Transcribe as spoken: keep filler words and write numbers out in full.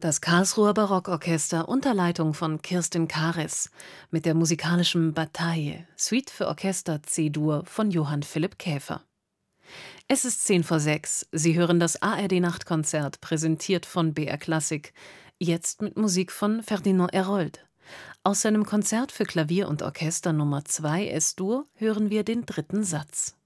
Das Karlsruher Barockorchester unter Leitung von Kirstin Karis mit der musikalischen Bataille, Suite für Orchester C-Dur von Johann Philipp Käfer. Es ist zehn vor sechs. Sie hören das A R D-Nachtkonzert, präsentiert von B R Klassik, jetzt mit Musik von Ferdinand Hérold. Aus seinem Konzert für Klavier und Orchester Nummer zwei Es-Dur hören wir den dritten Satz.